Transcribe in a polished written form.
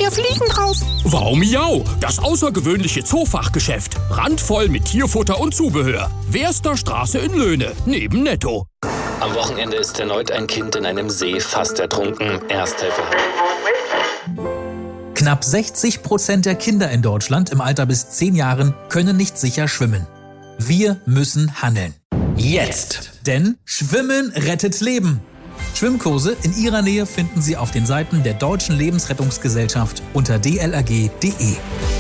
mehr Fliegen drauf. Wow Miau, das außergewöhnliche Zoofachgeschäft. Randvoll mit Tierfutter und Zubehör. Weerster Straße in Löhne, neben Netto. Am Wochenende ist erneut ein Kind in einem See fast ertrunken. Ersthelfer. Knapp 60% der Kinder in Deutschland im Alter bis 10 Jahren können nicht sicher schwimmen. Wir müssen handeln. Jetzt! Denn Schwimmen rettet Leben. Schwimmkurse in Ihrer Nähe finden Sie auf den Seiten der Deutschen Lebensrettungsgesellschaft unter dlrg.de.